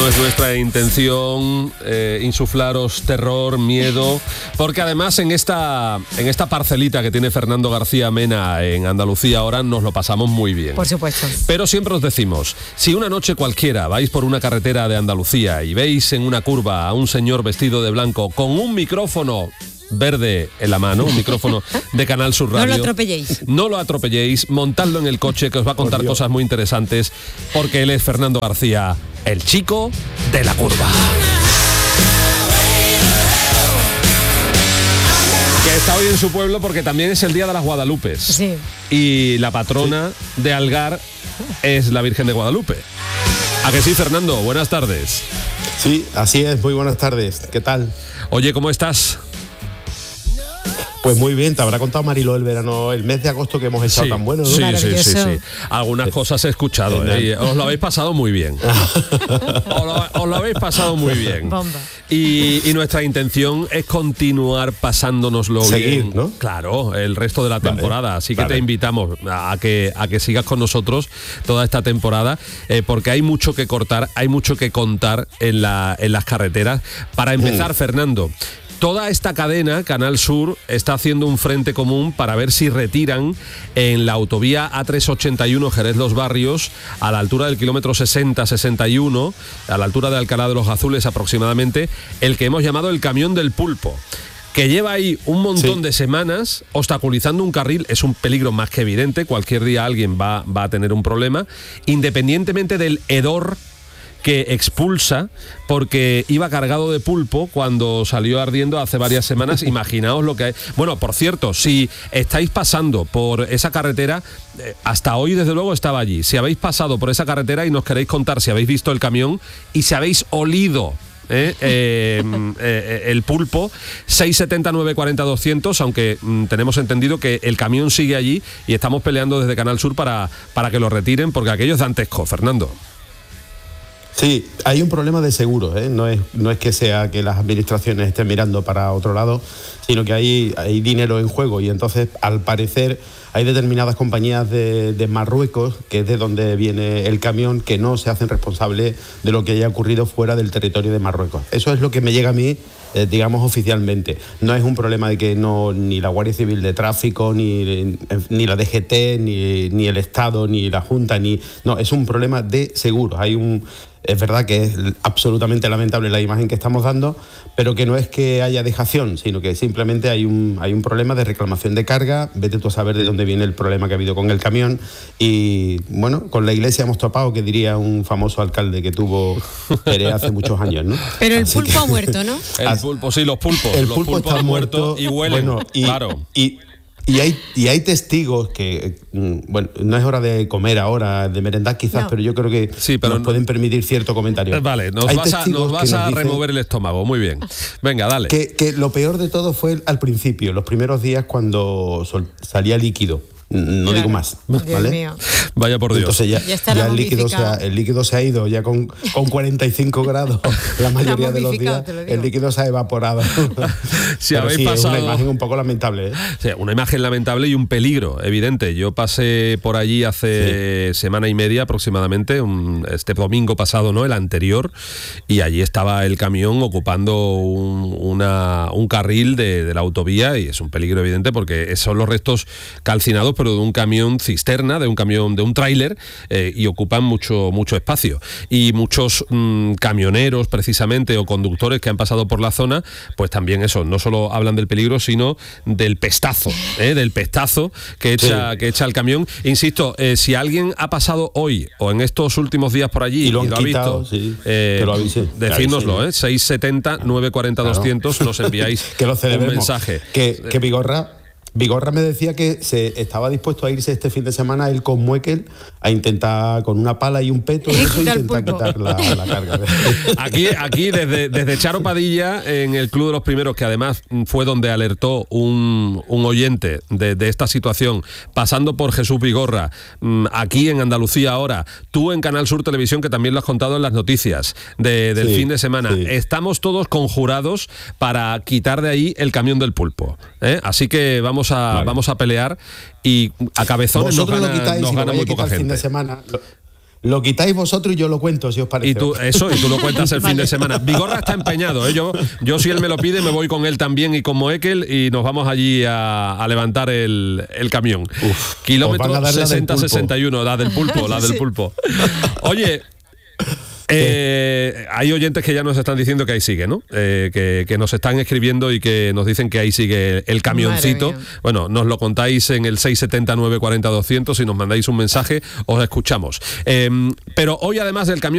No es nuestra intención insuflaros terror, miedo, porque además en esta parcelita que tiene Fernando García Mena en Andalucía ahora nos lo pasamos muy bien. Por supuesto. Pero siempre os decimos, si una noche cualquiera vais por una carretera de Andalucía y veis en una curva a un señor vestido de blanco con un micrófono verde en la mano, un micrófono de Canal Sur Radio. No lo atropelléis. No lo atropelléis, montadlo en el coche que os va a contar cosas muy interesantes, porque él es Fernando García, el chico de la curva. Que está hoy en su pueblo porque también es el Día de las Guadalupes. Sí. Y la patrona de Algar es la Virgen de Guadalupe. ¿A que sí, Fernando? Buenas tardes. Sí, así es, muy buenas tardes. ¿Qué tal? Oye, ¿cómo estás? Pues muy bien, te habrá contado Mariló el verano, el mes de agosto que hemos echado tan bueno, ¿no? Sí. Algunas cosas he escuchado, os lo habéis pasado muy bien. os lo habéis pasado muy bien. Bomba. Y nuestra intención es continuar pasándonoslo Seguir, bien, ¿no? Claro, el resto de la temporada. Así que te invitamos a que sigas con nosotros toda esta temporada, porque hay mucho que cortar, hay mucho que contar en las carreteras. Para empezar, Fernando, toda esta cadena, Canal Sur, está haciendo un frente común para ver si retiran en la autovía A381 Jerez Los Barrios, a la altura del kilómetro 60-61, a la altura de Alcalá de los Azules aproximadamente, el que hemos llamado el camión del pulpo, que lleva ahí un montón de semanas obstaculizando un carril. Es un peligro más que evidente, cualquier día alguien va a tener un problema, independientemente del hedor que expulsa, porque iba cargado de pulpo cuando salió ardiendo hace varias semanas. Imaginaos lo que hay. Bueno, por cierto, si estáis pasando por esa carretera, hasta hoy desde luego estaba allí. Si habéis pasado por esa carretera y nos queréis contar si habéis visto el camión y si habéis olido el pulpo, 670 940 200, aunque tenemos entendido que el camión sigue allí y estamos peleando desde Canal Sur para que lo retiren, porque aquello es dantesco, Fernando. Sí, hay un problema de seguros, ¿eh? No es que sea que las administraciones estén mirando para otro lado, sino que hay dinero en juego, y entonces, al parecer, hay determinadas compañías de Marruecos, que es de donde viene el camión, que no se hacen responsables de lo que haya ocurrido fuera del territorio de Marruecos. Eso es lo que me llega a mí, digamos, oficialmente. No es un problema de que ni la Guardia Civil de Tráfico, ni la DGT, ni el Estado, ni la Junta, no, es un problema de seguros. Es verdad que es absolutamente lamentable la imagen que estamos dando, pero que no es que haya dejación, sino que simplemente hay un problema de reclamación de carga. Vete tú a saber de dónde viene el problema que ha habido con el camión. Y bueno, con la iglesia hemos topado, que diría un famoso alcalde que tuvo Pérez hace muchos años, ¿no? Pero el pulpo ha muerto, ¿no? El pulpo, sí, los pulpos. El pulpo está muerto y huelen, bueno, claro. Y hay testigos que, bueno, no es hora de comer ahora, de merendar quizás, pero yo creo que nos pueden permitir cierto comentario. Vale, nos vas a remover el estómago, muy bien. Venga, dale. Que lo peor de todo fue al principio, los primeros días cuando salía líquido. No digo más, ¿vale? Dios mío. Vaya por Dios. Entonces ya el líquido se ha ido, ya con 45 grados la mayoría de los días, el líquido se ha evaporado. Si habéis pasado, es una imagen un poco lamentable, ¿eh? Sí, una imagen lamentable y un peligro evidente. Yo pasé por allí hace semana y media aproximadamente, este domingo pasado, ¿no? El anterior, y allí estaba el camión ocupando un carril de la autovía, y es un peligro evidente porque son los restos calcinados, pero de un camión cisterna, de un tráiler, y ocupan mucho espacio. Y muchos camioneros, precisamente, o conductores que han pasado por la zona, pues también eso, no solo hablan del peligro, sino del pestazo que echa el camión. Insisto, si alguien ha pasado hoy o en estos últimos días por allí y lo ha visto, que lo avise. Decídnoslo, 670 940 200, nos enviáis que lo un mensaje. Que Vigorra me decía que se estaba dispuesto a irse este fin de semana él con Muekel a intentar, con una pala y un peto, intentar quitar la carga. Aquí desde Charo Padilla, en el Club de los Primeros, que además fue donde alertó un oyente de esta situación, pasando por Jesús Vigorra, aquí en Andalucía ahora, tú en Canal Sur Televisión, que también lo has contado en las noticias del fin de semana. Estamos todos conjurados para quitar de ahí el camión del pulpo, ¿eh? Así que vamos a pelear, y a cabezones nos gana muy poca gente. Fin de semana, Lo quitáis vosotros y yo lo cuento, si os parece. Y tú lo cuentas el fin de semana. Vigorra está empeñado, ¿eh? Yo si él me lo pide, me voy con él también y con Moekel y nos vamos allí a levantar el camión. Kilómetro 60-61, la del pulpo. Oye, hay oyentes que ya nos están diciendo que ahí sigue, ¿no? Que nos están escribiendo y que nos dicen que ahí sigue el camioncito. Bueno, nos lo contáis en el 670 940 200, si nos mandáis un mensaje, os escuchamos. Pero hoy, además del camión,